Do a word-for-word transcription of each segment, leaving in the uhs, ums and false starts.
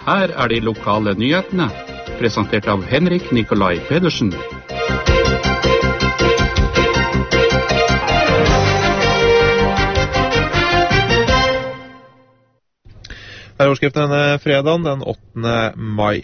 Her er de lokale nyhetene, presentert av Henrik Nikolai Pedersen. Her er overskriften denne fredagen, den åttende mai.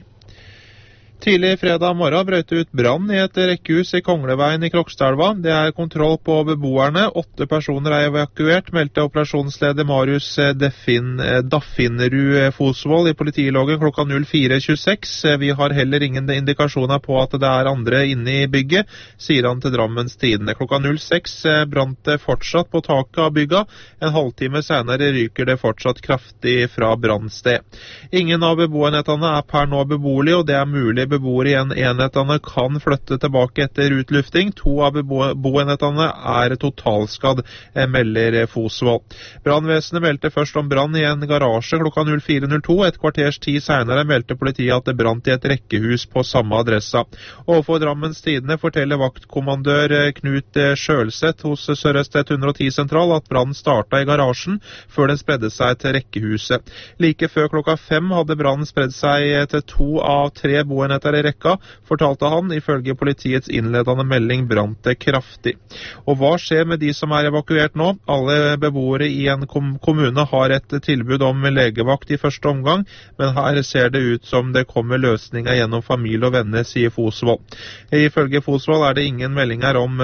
Tidlig fredag morgen brøt ut brann i et rekkehus i Kongleveien i Krokstadelva. Det er kontroll på beboerne. Åtte personer er evakuert, meldte operasjonsleder Marius Deffin, Daffinrud Fosvold i politiloggen klokka null fire tjueseks. Vi har heller ingen indikasjoner på at det er andre inne i bygget, sier han til Drammens Tidende. Klokka null seks brant det fortsatt på taket av bygga. En halvtime senere ryker det fortsatt kraftig fra brannsted. Ingen av beboenhetene er per nå beboelige, og det er mulig beboere i en enhetene kan flytte tilbake etter utlufting. To av beboenhetene er totalskadd, melder Fosvold. Brannvesenet meldte først om brann i en garasje klokka null fire null to. Et kvarters tid senere meldte politiet at det brant i et rekkehus på samme adressa. Overfor Drammens Tidende forteller vaktkommandør Knut Sjølseth hos Sør-Øst ett hundre og ti sentral at brannen startet i garasjen før den spredde seg til rekkehuset. Like før klokka fem hadde brannen spredd seg til to av tre boenheter i rekka, fortalte han. Ifølge politiets innledende melding brant det kraftig. Og hva skjer med de som er evakuert nå? Alle beboere i en kommune har et tilbud om legevakt i første omgang, men her ser det ut som det kommer løsninger gjennom familie og venner, sier Fosvold. Ifølge Fosvold er det ingen meldinger om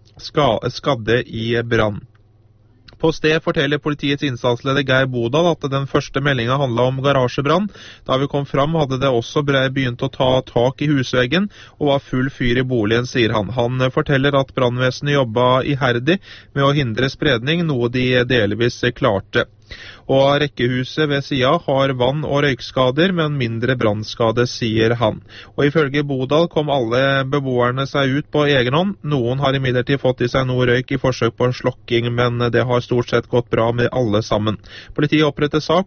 skadde i brann. På sted forteller politiets innsatsleder Geir Bodal at den første meldingen handlet om garasjebrann. Da vi kom fram hadde det også begynt å ta tak i husveggen og var full fyr i boligen, sier han. Han forteller at brannvesenet jobbet iherdig med å hindre spredning, noe de delvis klarte. Og rekkehuset ved siden har vann- og røykskader, men mindre brannskade, sier han. Og ifølge Bodal kom alle beboerne seg ut på egen hånd. Noen har imidlertid fått i seg noe røyk i forsøk på en slokking, men det har stort sett gått bra med alle sammen. Politiet oppretter sak